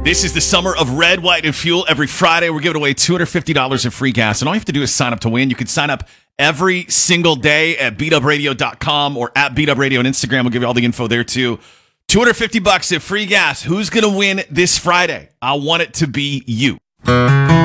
This is the summer of Red, White, and Fuel. Every Friday, we're giving away $250 in free gas. And all you have to do is sign up to win. You can sign up every single day at beatupradio.com or at beatupradio on Instagram. We'll give you all the info there, too. $250 in free gas. Who's going to win this Friday? I want it to be you.